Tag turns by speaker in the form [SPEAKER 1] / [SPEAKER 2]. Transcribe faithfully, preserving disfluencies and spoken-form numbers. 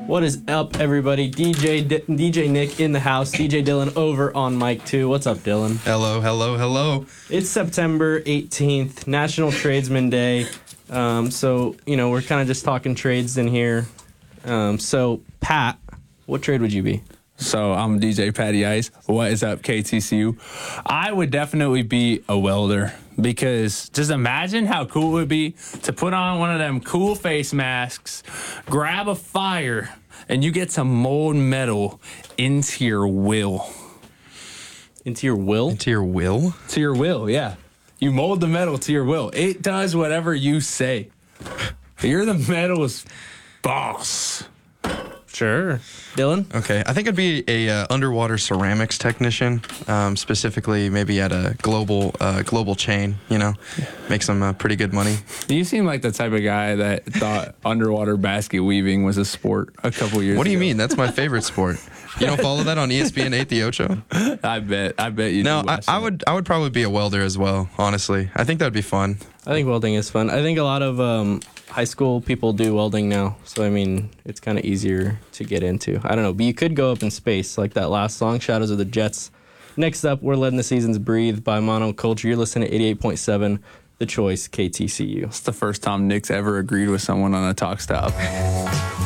[SPEAKER 1] What is up, everybody? D J D- DJ Nick in the house. D J Dylan over on mic two. What's up, Dylan?
[SPEAKER 2] Hello, hello, hello.
[SPEAKER 1] It's September eighteenth, National Tradesman Day. Um, so, you know, we're kind of just talking trades in here. Um, so, Pat, what trade would you be?
[SPEAKER 3] So I'm D J Patty Ice. What is up, K T C U? I would definitely be a welder because just imagine how cool it would be to put on one of them cool face masks, grab a fire, and you get some molten metal into your will.
[SPEAKER 1] Into your will?
[SPEAKER 2] Into your will?
[SPEAKER 3] To your will, yeah. You mold the metal to your will. It does whatever you say. You're the metal's boss.
[SPEAKER 1] Sure. Dylan?
[SPEAKER 2] Okay, I think I'd be a uh, underwater ceramics technician, um, specifically maybe at a global uh, global chain, you know, make some uh, pretty good money.
[SPEAKER 3] You seem like the type of guy that thought underwater basket weaving was a sport a couple years ago.
[SPEAKER 2] What do you mean? That's my favorite sport. You don't follow that on E S P N eight, the Ocho?
[SPEAKER 3] I bet. I bet you
[SPEAKER 2] No,
[SPEAKER 3] do.
[SPEAKER 2] I, I would I would probably be a welder as well, honestly. I think that'd be fun.
[SPEAKER 1] I think welding is fun. I think a lot of um, high school people do welding now. So, I mean, it's kind of easier to get into. I don't know. But you could go up in space, like that last song, Shadows of the Jets. Next up, we're letting the seasons breathe by Monoculture. You're listening to eighty-eight point seven, The Choice, K T C U.
[SPEAKER 3] It's the first time Nick's ever agreed with someone on a talk stop.